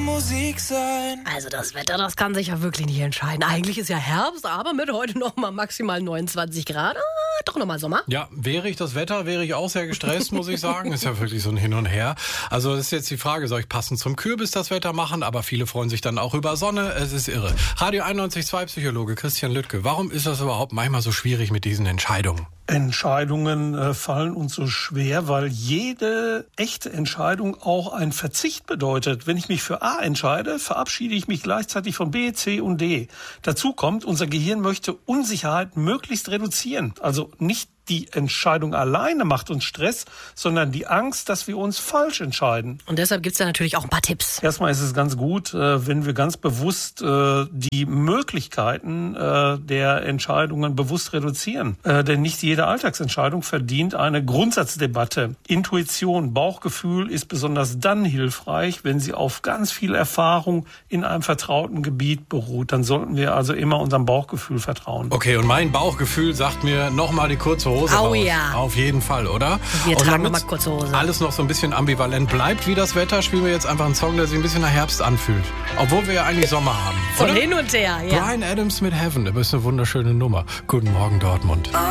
Musik sein. Also das Wetter, das kann sich ja wirklich nicht entscheiden. Eigentlich ist ja Herbst, aber mit heute noch mal maximal 29 Grad. Doch noch mal Sommer. Ja, wäre ich das Wetter, wäre ich auch sehr gestresst, muss ich sagen. Ist ja wirklich so ein Hin und Her. Also das ist jetzt die Frage, soll ich passend zum Kürbis das Wetter machen? Aber viele freuen sich dann auch über Sonne. Es ist irre. Radio 91.2 Psychologe Christian Lüttke. Warum ist das überhaupt manchmal so schwierig mit diesen Entscheidungen? Entscheidungen fallen uns so schwer, weil jede echte Entscheidung auch einen Verzicht bedeutet. Wenn ich mich für A entscheide, verabschiede ich mich gleichzeitig von B, C und D. Dazu kommt, unser Gehirn möchte Unsicherheit möglichst reduzieren. Also nicht die Entscheidung alleine macht uns Stress, sondern die Angst, dass wir uns falsch entscheiden. Und deshalb gibt's da natürlich auch ein paar Tipps. Erstmal ist es ganz gut, wenn wir ganz bewusst die Möglichkeiten der Entscheidungen bewusst reduzieren. Denn nicht jede Alltagsentscheidung verdient eine Grundsatzdebatte. Intuition, Bauchgefühl ist besonders dann hilfreich, wenn sie auf ganz viel Erfahrung in einem vertrauten Gebiet beruht. Dann sollten wir also immer unserem Bauchgefühl vertrauen. Okay, und mein Bauchgefühl sagt mir nochmal die kurze Hose raus. Ja. Auf jeden Fall, oder? Wir und tragen nochmal kurze Hose. Alles noch so ein bisschen ambivalent bleibt wie das Wetter, spielen wir jetzt einfach einen Song, der sich ein bisschen nach Herbst anfühlt. Obwohl wir ja eigentlich Sommer haben. Von oder? hin und her, ja. Bryan Adams mit Heaven, das ist eine wunderschöne Nummer. Guten Morgen, Dortmund.